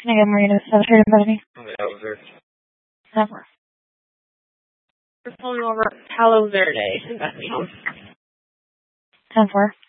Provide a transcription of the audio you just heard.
Can I get Marina Cemetery in front of me? Okay, that was her. 10-4. We're pulling over Palo Verde. 10-4.